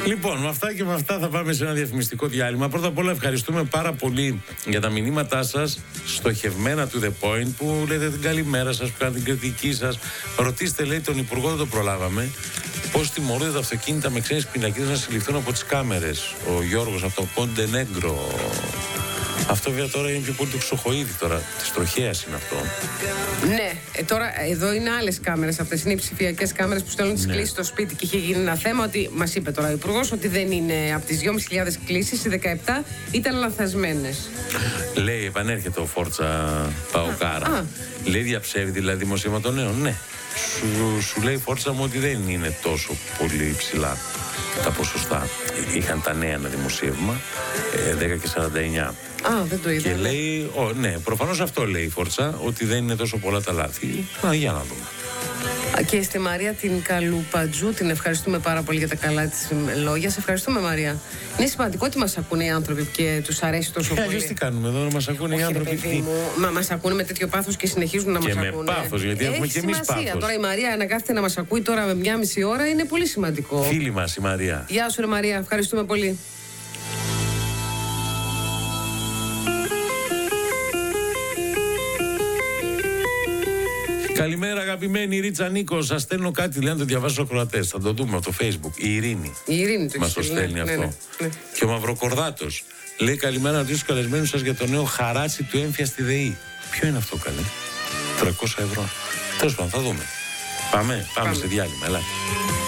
Λοιπόν, με αυτά και με αυτά θα πάμε σε ένα διαφημιστικό διάλειμμα. Πρώτα απ' όλα ευχαριστούμε πάρα πολύ για τα μηνύματά σας, στοχευμένα to the point, που λέτε την καλημέρα σας, που κάνετε την κριτική σας. Ρωτήστε, λέει, τον Υπουργό, δεν το προλάβαμε, πώς τιμωρούνται τα αυτοκίνητα με ξένες πινακίδες να συλληφθούν από τις κάμερες. Ο Γιώργος από το Πόντε Νέγκρο. Αυτό βέβαια τώρα είναι πιο πολύ του Ξοχοίδη τώρα. Της τροχέας είναι αυτό. Ναι, τώρα εδώ είναι άλλες κάμερες. Αυτές είναι οι ψηφιακές κάμερες που στέλνουν τις κλήσεις στο σπίτι. Και είχε γίνει ένα θέμα ότι μας είπε τώρα ο Υπουργός ότι δεν είναι από τις 2.500 κλήσεις, οι 17 ήταν λανθασμένες. Λέει, επανέρχεται ο Φόρτσα Παοκάρα. Λέει, διαψεύει δηλαδή δημοσίευμα των νέων. Ναι. Σου λέει Φόρτσα μου ότι δεν είναι τόσο πολύ ψηλά τα ποσοστά. Είχαν τα νέα ένα δημοσίευμα, 10 και 49. Δεν το είδα. Και λέει, ναι, προφανώς αυτό λέει η Φόρτσα, ότι δεν είναι τόσο πολλά τα λάθη. Για να δούμε. Και στη Μαρία την Καλουπατζού την ευχαριστούμε πάρα πολύ για τα καλά της λόγια. Σε ευχαριστούμε, Μαρία. Είναι σημαντικό ότι μας ακούνε οι άνθρωποι και τους αρέσει τόσο πολύ. Τι κάνουμε εδώ, να μας ακούνε οι άνθρωποι. Μα μας ακούνε με τέτοιο πάθος και συνεχίζουν να μας ακούνε. Και με πάθος, γιατί έχουμε και εμείς πάθος. Τώρα η Μαρία να κάθεται να μας ακούει τώρα με 1,5 ώρα είναι πολύ σημαντικό. Φίλη μας η Μαρία. Γεια σου, ρε Μαρία, ευχαριστούμε πολύ. Καλημέρα, αγαπημένη Ρίτσα Νίκο. Σας στέλνω κάτι, λέει, να το διαβάσω στους ακροατές. Θα το δούμε από το Facebook. Η Ειρήνη. Μας το στέλνει αυτό. Ναι. Και ο Μαυροκορδάτος λέει, καλημέρα, να ρωτήσω τους καλεσμένους σας για το νέο χαράτσι του έμφυα στη ΔΕΗ. Ποιο είναι αυτό, καλέ? 300 ευρώ. Τέλος πάντων, θα δούμε. Πάμε σε διάλειμμα, ελάτε.